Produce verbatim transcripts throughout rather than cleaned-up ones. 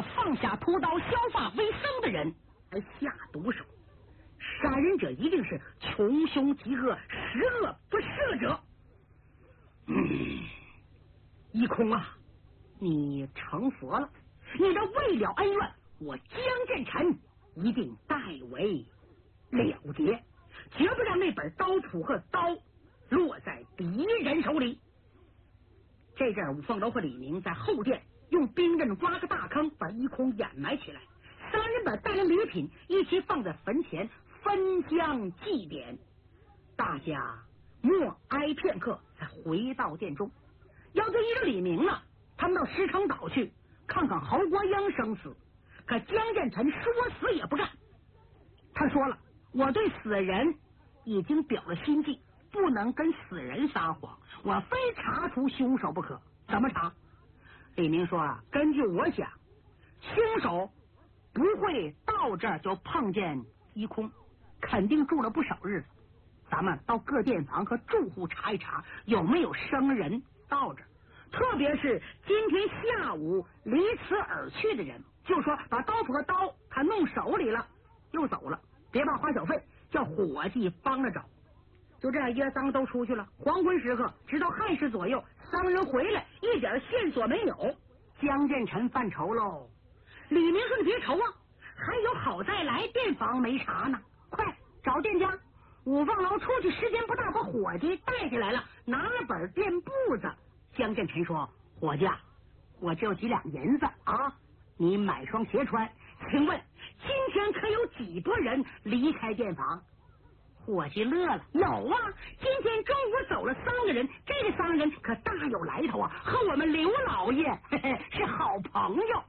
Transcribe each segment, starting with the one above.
放下屠刀削发为僧的人来下毒手。杀人者一定是穷凶极恶、十恶不赦者。嗯，一空啊，你成佛了，你的未了恩怨，我江建成一定代为了结，绝不让那本刀谱和刀落在敌人手里。这阵五凤楼和李明在后殿用兵刃挖个大坑，把一空掩埋起来。三人把带来礼品一起放在坟前，分香祭奠。大家默哀片刻，才回到殿中。要对一个李明呢，他们到石城岛去看看侯国英生死，可江建成说死也不干。他说了，我对死人已经表了心迹，不能跟死人撒谎，我非查出凶手不可。怎么查？李明说啊，根据我想，凶手不会到这儿就碰见一空，肯定住了不少日子。咱们到各店房和住户查一查，有没有生人到这儿，特别是今天下午离此而去的人，就说把刀斧和刀他弄手里了又走了，别怕花小费，叫伙计帮着找。就这样，一二三个都出去了。黄昏时刻，直到亥时左右，三个人回来，一点线索没有。江建成犯愁喽。李明说：“你别愁啊，还有好再来店房没查呢，快找店家。”五凤楼出去时间不大，把伙计带进来了，拿了本店簿子。江建成说：“伙计啊，我只有几两银子啊，你买双鞋穿。请问今天可有几多人离开店房？”伙计乐了：“有啊，今天中午走了三个人，这个三个人可大有来头啊，和我们刘老爷嘿嘿是好朋友。”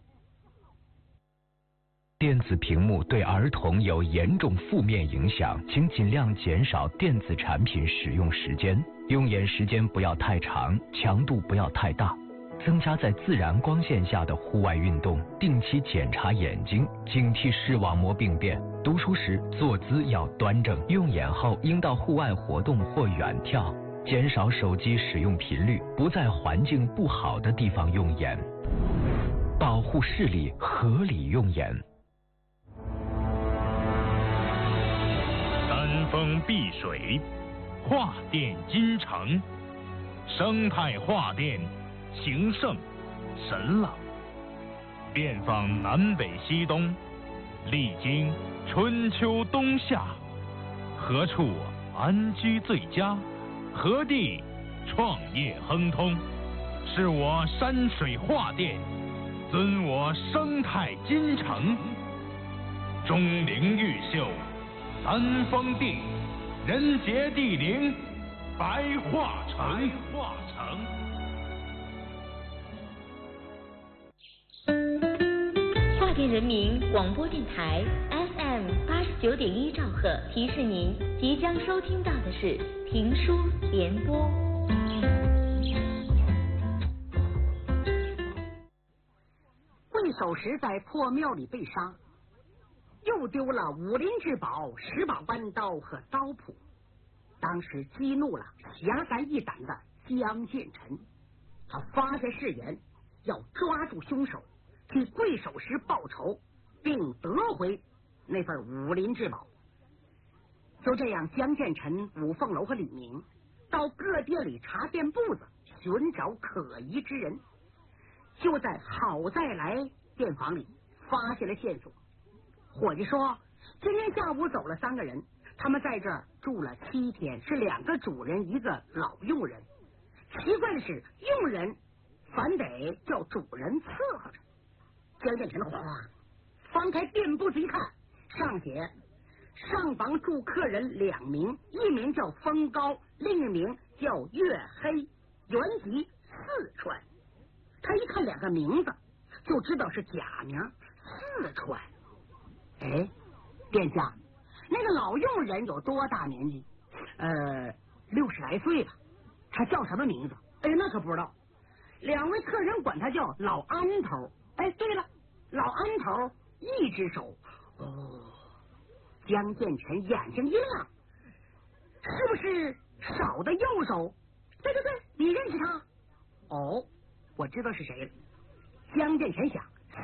电子屏幕对儿童有严重负面影响，请尽量减少电子产品使用时间，用眼时间不要太长，强度不要太大，增加在自然光线下的户外运动，定期检查眼睛，警惕视网膜病变。读书时坐姿要端正，用眼后应到户外活动或远眺，减少手机使用频率，不在环境不好的地方用眼，保护视力，合理用眼。 山峰碧水，画殿金城，生态画殿，形胜神朗。遍访南北西东，历经春秋冬夏，何处安居最佳？何地创业亨通？是我山水画殿，尊我生态金城。钟灵毓秀，三峰地，人杰地灵，白化城。白化城。 华电人民广播电台 F M 八十九点一兆赫提示您，即将收听到的是评书联播。 魏守时在破庙里被杀，又丢了武林至宝十把弯刀和刀谱，当时激怒了侠肝义胆的江建成，他发下誓言，要抓住凶手，替贵守时报仇，并得回那份武林至宝。就这样，江建成、五凤楼和李明到各店里查店簿子，寻找可疑之人。就在好再来店房里发现了线索。伙计说，今天下午走了三个人，他们在这儿住了七天，是两个主人一个老佣人。奇怪的是，佣人反得叫主人伺候着。江建成的话翻开店簿子一看，上写上房住客人两名，一名叫风高，另一名叫月黑，原籍四川。他一看两个名字，就知道是假名，四川。哎，殿下，那个老佣人有多大年纪？呃，六十来岁吧。他叫什么名字？哎，那可不知道。两位客人管他叫老安头。哎，对了，老安头一只手。哦，江建成眼睛一亮，是不是少的右手？对对对，你认识他？哦，我知道是谁了。江建成想，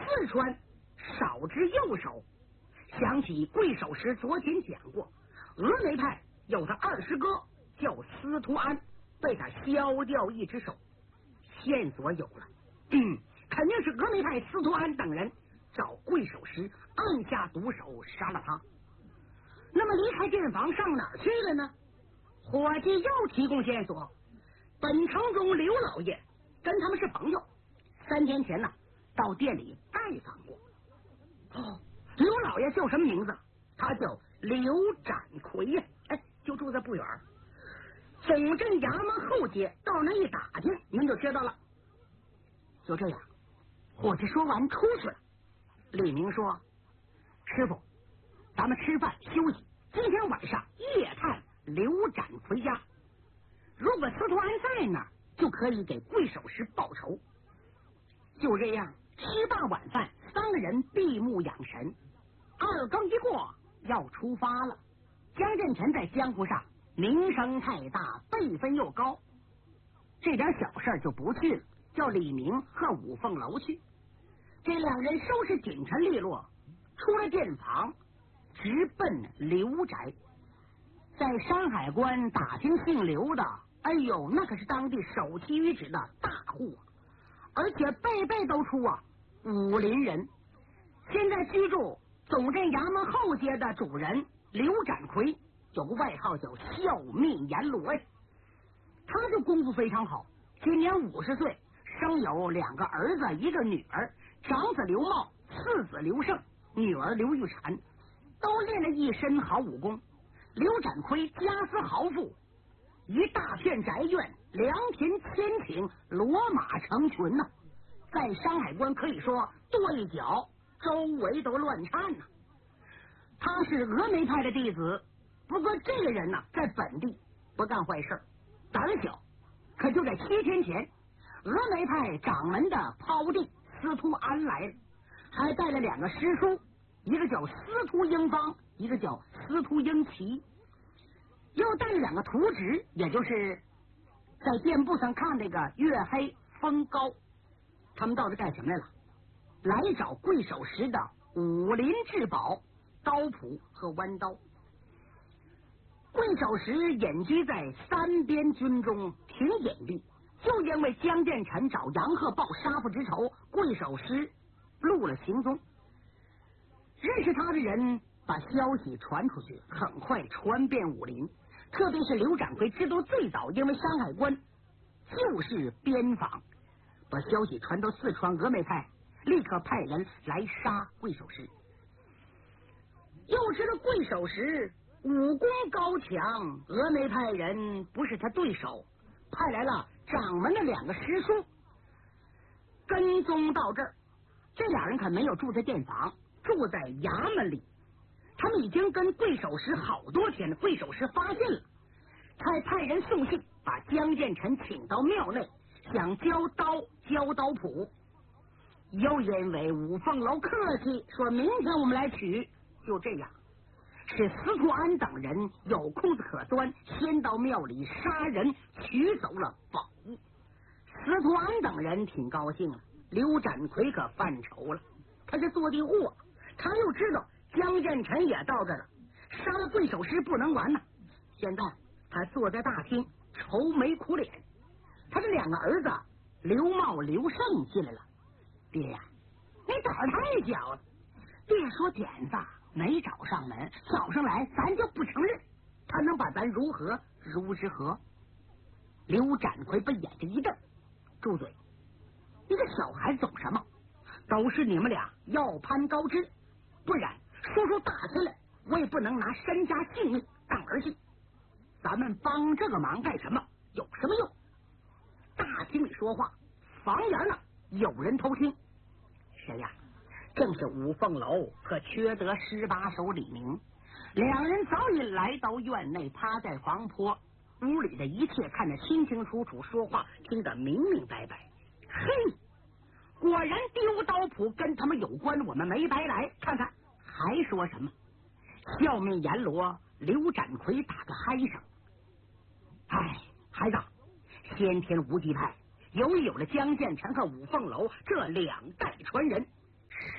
四川少之右手。想起贵守时昨天讲过，峨眉派有他二师哥叫司徒安，被他削掉一只手，线索有了。嗯，肯定是峨眉派司徒安等人找贵守时按下毒手杀了他。那么离开店房上哪儿去了呢？伙计又提供线索，本城中刘老爷跟他们是朋友，三天前呢到店里拜访过。哦，刘老爷叫什么名字？他叫刘展奎呀，哎，就住在不远，总镇衙门后街，到那一打听，您就知道了。就这样，伙计说完出去了。李明说：“师傅，咱们吃饭休息，今天晚上夜探刘展奎家。如果司徒安在那儿，就可以给贵守时报仇。”就这样，吃罢晚饭，三个人闭目养神。二更一过，要出发了。江振臣在江湖上名声太大，辈分又高，这点小事就不去了，叫李明和五凤楼去。这两人收拾紧陈利落，出了店房，直奔刘宅。在山海关打听姓刘的，哎呦，那可是当地首屈一指的大户，而且辈辈都出啊武林人。现在居住总镇衙门后街的主人刘展奎，有个外号叫笑面阎罗，哎，他的功夫非常好，今年五十岁，生有两个儿子一个女儿，长子刘茂，次子刘胜，女儿刘玉婵，都练了一身好武功。刘展奎家私豪富，一大片宅院，良田千顷，骡马成群呐、啊，在山海关可以说跺一脚周围都乱颤呐、啊。他是峨眉派的弟子，不过这个人呢、啊，在本地不干坏事，胆小。可就在七天前，峨眉派掌门的胞弟司徒安来了，还带了两个师叔，一个叫司徒英方，一个叫司徒英奇，又带了两个徒侄，也就是在店铺上看那个月黑风高。他们到底干什么来了？来找贵守时的武林至宝刀谱和弯刀。贵守时隐居在三边军中，挺隐蔽，就因为江建成找杨鹤报杀父之仇，贵守时录了行踪。认识他的人把消息传出去，很快传遍武林，特别是刘展奎知道最早，因为山海关就是边防，把消息传到四川峨眉派，立刻派人来杀贵守时。又知道贵守时武功高强，峨眉派人不是他对手，派来了掌门的两个师叔跟踪到这儿。这俩人可没有住在店房，住在衙门里。他们已经跟贵守时好多天了，贵守时发现了，才派人送信把江建成请到庙内，想交刀交刀谱。又因为五凤楼客气，说明天我们来取。就这样，是司徒安等人有空子可钻，先到庙里杀人，取走了宝物。司徒安等人挺高兴了，刘展奎可犯愁了，他是坐地货，他又知道江建成也到这了，杀了贵守时不能完呢。现在他坐在大厅愁眉苦脸，他的两个儿子刘茂、刘胜进来了。爹呀、啊，你胆儿太小了。爹说点子没找上门，找上来咱就不承认，他能把咱如何如之何？刘展奎把眼睛一瞪，住嘴！一个小孩懂什么？都是你们俩要攀高枝，不然说出打起来，我也不能拿身家性命当儿戏。咱们帮这个忙干什么？有什么用？大厅里说话，房檐呢有人偷听。谁呀？正是五凤楼和缺德十八手李明。两人早已来到院内，趴在房坡，屋里的一切看得清清楚楚，说话听得明明白白。嘿，果然丢刀谱跟他们有关，我们没白来。看看还说什么？笑面阎罗刘展奎打个嗨声。哎，孩子，先天无极派由于有了江建成和五凤楼这两代传人，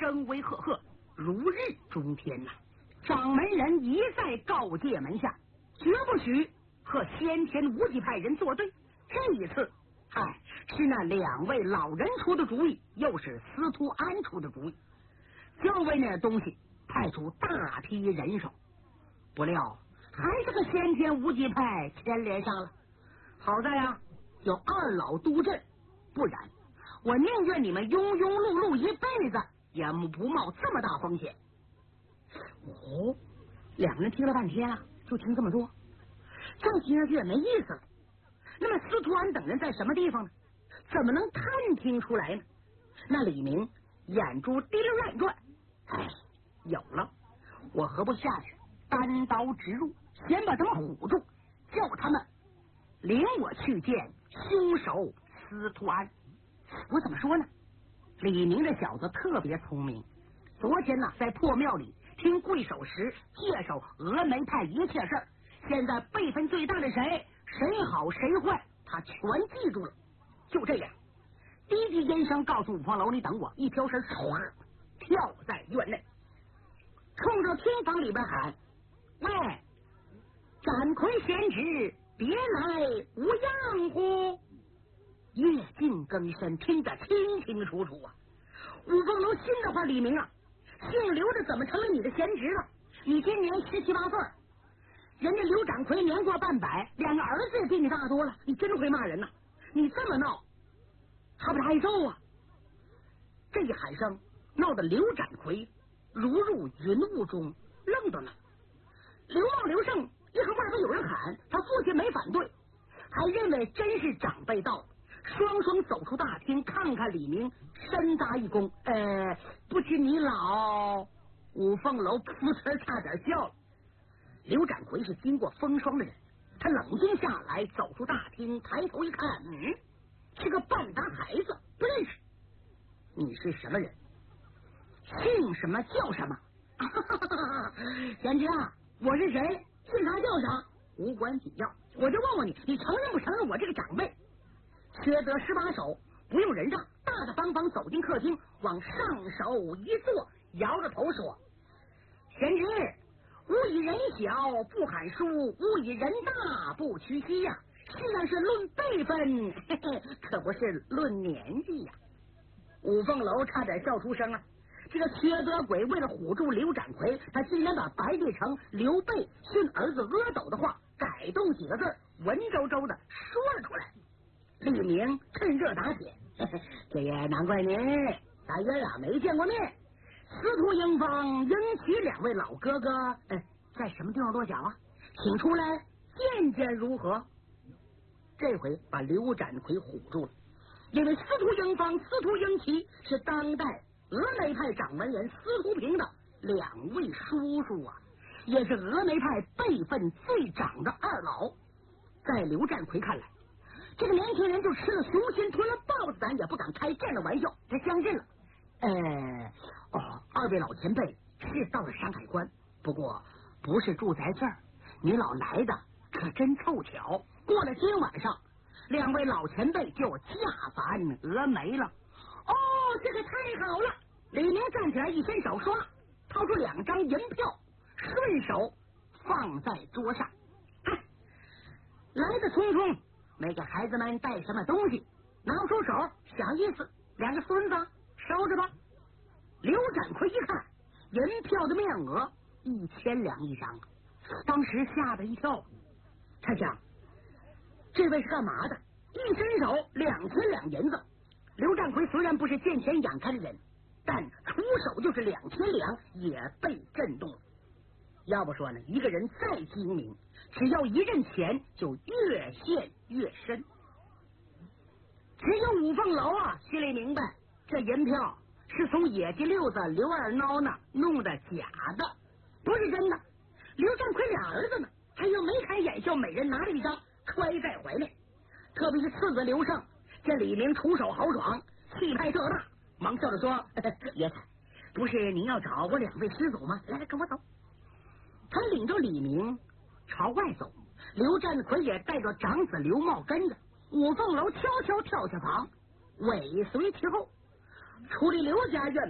声威赫赫，如日中天呐、啊。掌门人一再告诫门下，绝不许和先天无极派人作对。这一次，嗨，是那两位老人出的主意，又是司徒安出的主意，就为那东西派出大批人手，不料还是和先天无极派牵连上了。好在呀、啊，有二老督阵，不然我宁愿你们庸庸碌碌一辈子，也不冒这么大风险。哦，两个人听了半天啊，就听这么多，再听下去也没意思了。那么司徒安等人在什么地方呢？怎么能探听出来呢？那李明眼珠滴溜乱转，哎，有了，我何不下去单刀直入，先把他们唬住，叫他们领我去见凶手司徒安。我怎么说呢？李明这小子特别聪明，昨天呢在破庙里听贵守时介绍峨眉派一切事儿，现在辈分最大的谁，谁好谁坏，他全记住了。就这样，第一句烟声告诉五凤楼，你等我，一飘身唰跳在院内，冲着厅房里边喊：喂，斩魁贤侄，别来无恙乎？夜静更深，听得清清楚楚啊！五凤楼心的话，李明啊，姓刘的怎么成了你的贤侄了？你今年十七八岁，人家刘掌柜年过半百，两个儿子也比你大多了，你真会骂人呐、啊！你这么闹，他不挨揍啊？这一喊声闹得刘掌柜如入云雾中，愣住了。刘茂、刘胜一和外边有人喊，他父亲没反对，还认为真是长辈到了，双双走出大厅，看看李明，深扎一躬。呃，不知你老。五凤楼噗呲差点笑了。刘掌柜是经过风霜的人，他冷静下来，走出大厅，抬头一看，嗯，是个半打孩子，不认识。你是什么人？姓什么叫什么？贤侄啊，我是谁，姓啥叫啥，无关紧要，我就问问你，你承认不承认我这个长辈？缺得十八手，不用人让，大大方方走进客厅，往上手一坐，摇着头说：贤侄，吾以人小不喊书，吾以人大不屈膝呀、啊。虽然是论辈分，嘿嘿，可不是论年纪呀、啊。五凤楼差点笑出声啊！这个缺德鬼为了唬住刘掌柜，他竟然把白帝城刘备训儿子阿斗的话改动几个字，文绉绉的说了出来。李明趁热打铁，嘿嘿，这也难怪您，咱爷俩没见过面。司徒英方、英奇两位老哥哥，哎，在什么地方落脚啊？请出来见见如何？这回把刘展奎唬住了，因为司徒英方、司徒英奇是当代峨眉派掌门人司徒平的两位叔叔啊，也是峨眉派辈分最长的二老。在刘占奎看来，这个年轻人就吃了熊心吞了豹子胆，也不敢开这样的玩笑。他相信了。呃，哦，二位老前辈是到了山海关，不过不是住在这儿。你老来的可真凑巧，过了今晚上，两位老前辈就驾返峨眉了。哦，这个太好了！李明站起来，一伸手，唰，掏出两张银票，顺手放在桌上。哎，来的匆匆，没给孩子们带什么东西，拿出手，小意思，两个孙子收着吧。刘展奎一看，银票的面额一千两一张，当时吓得一跳。他想，这位是干嘛的？一伸手，两千两银子。刘占奎虽然不是见钱眼开的人，但出手就是两千两，也被震动了。要不说呢，一个人再精明，只要一认钱，就越陷越深。只有五凤楼啊，心里明白，这银票是从野鸡六子刘二孬那弄的假的，不是真的。刘占奎俩儿子呢，他又没开眼笑，每人拿了一张，揣在怀内。特别是次子刘胜见李明出手豪爽，气派特大，忙笑着说：“呵呵爷才，不是您要找我两位师祖吗？来来，跟我走。”他领着李明朝外走，刘占奎也带着长子刘茂跟着。五凤楼悄悄跳下房，尾随其后。出了刘家院门，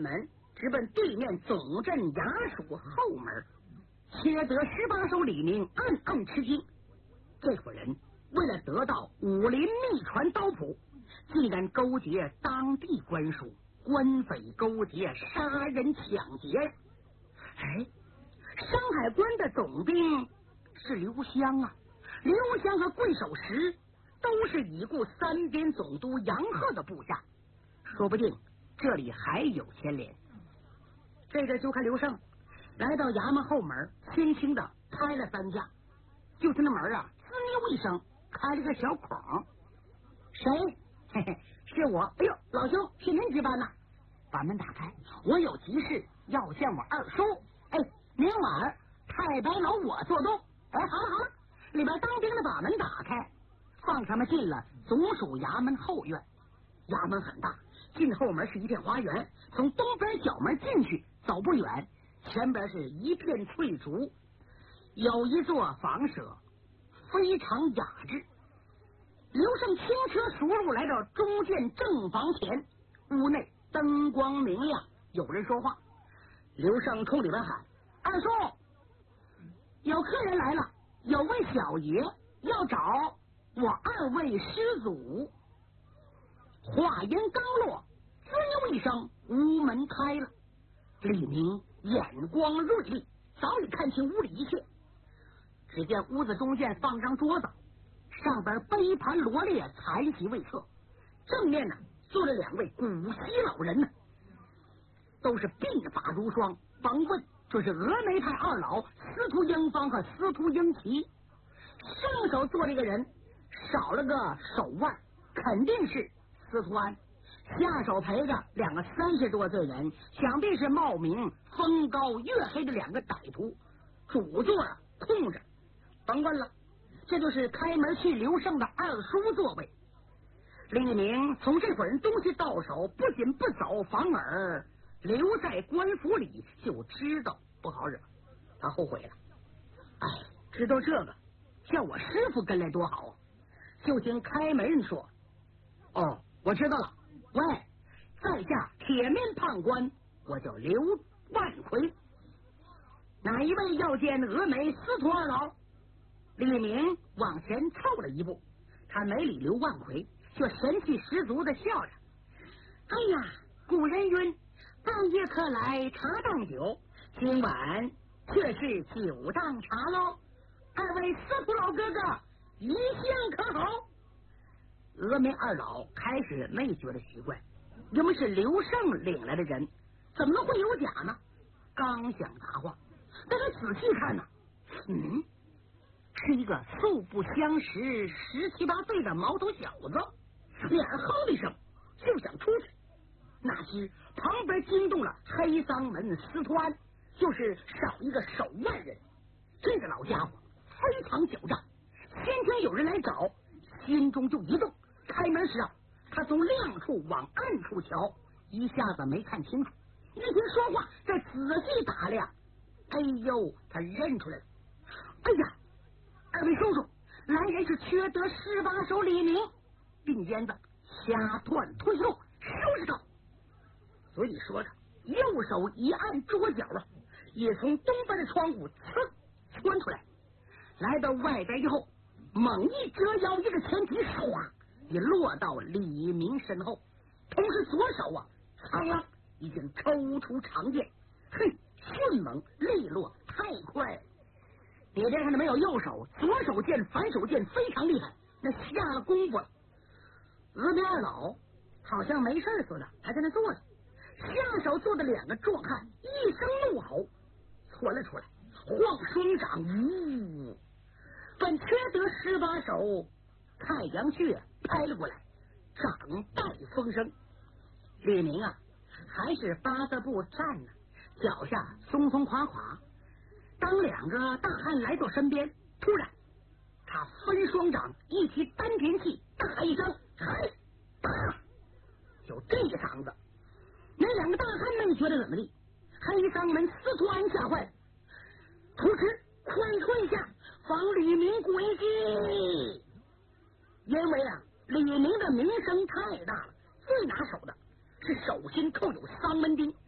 直奔对面总镇衙署后门。缺德十八手李明暗暗吃惊，这伙人为了得到武林秘传刀谱，竟然勾结当地官署，官匪勾结，杀人抢劫。哎，山海关的总兵是刘湘啊，刘湘和桂守石都是已故三边总督杨鹤的部下，说不定这里还有牵连。这个就看刘胜来到衙门后门，轻轻的拍了三下，就听那门啊滋溜一声开了个小孔。谁？嘿嘿，是我。哎呦，老兄，是您值班呐。把门打开，我有急事要见我二叔。哎，明晚太白楼我做东。哎，好了好了，里边当兵的把门打开，放他们进了总署衙门后院。衙门很大，进后门是一片花园，从东边角门进去走不远，前边是一片翠竹，有一座房舍，非常雅致。刘胜轻车熟路来到中间正房前，屋内灯光明亮，有人说话。刘胜冲里边喊：“二叔，有客人来了，有位小爷要找我二位师祖。”话音刚落，滋溜一声，屋门开了。李明眼光锐利，早已看清屋里一切。只见屋子中间放张桌子，上边杯盘罗列，残席未撤。正面呢坐着两位古稀老人呢，都是鬓发如霜。甭问，这是峨眉派二老司徒英方和司徒英奇。上手坐这个人少了个手腕，肯定是司徒安。下手陪着两个三十多岁人，想必是冒名风高月黑的两个歹徒。主座啊空着，甭问了，这就是开门去刘胜的二叔座位。李明从这伙人东西到手，不仅不走，反而留在官府里，就知道不好惹。他后悔了，哎，知道这个，叫我师傅跟来多好啊！就听开门人说：“哦，我知道了。喂，在下铁面判官，我叫刘万奎，哪一位要见峨眉司徒二老？”李明往前凑了一步，他没理刘万奎，就神气十足的笑着：“哎呀，古人云，半夜客来茶当酒，今晚却是酒当茶喽。二位司徒老哥哥，一向可好？”峨眉二老开始没觉得奇怪，因为是刘胜领来的人，怎么会有假呢？刚想答话，但是仔细看呢，嗯，是一个素不相识、十七八岁的毛头小子，脸哼了一声，就想出去。哪知旁边惊动了黑桑门司徒安，就是少一个手腕人。这个老家伙非常狡诈，先听有人来找，心中就一动。开门时啊，他从亮处往暗处瞧，一下子没看清楚。一听说话，再仔细打量，哎呦，他认出来了。哎呀，二位叔叔，来人是缺德十八手李明，并肩子掐断推后，收拾他。所以说着，右手一按桌角啊，也从东边的窗户噌窜出来，来到外边以后，猛一折腰，一个前踢，唰，也落到李明身后。同时左手啊，苍啷已经抽出长剑，嘿，迅猛利落，太快了。你别看他没有右手，左手剑、反手剑非常厉害，那下了功夫了。峨眉二老好像没事似的，还在那坐着。下手做的两个壮汉一声怒吼，窜了出来，晃双掌，呜，本缺德十八手太阳穴拍了过来，掌带风声。李明啊，还是八字步站呢，脚下松松垮垮。当两个大汉来到身边，突然他分双掌一提丹田气，大喊一声：“嘿！”就这个嗓子，那两个大汉没觉得怎么地。黑桑门司徒安吓坏了，图纸快退下，防李明诡计。因为啊，李明的名声太大了，最拿手的是手心扣有丧门钉，